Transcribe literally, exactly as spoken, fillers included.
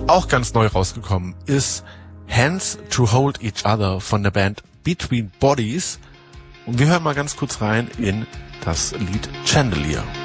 Auch ganz neu rausgekommen ist Hands to Hold Each Other von der Band Between Bodies. Und wir hören mal ganz kurz rein in das Lied Chandelier.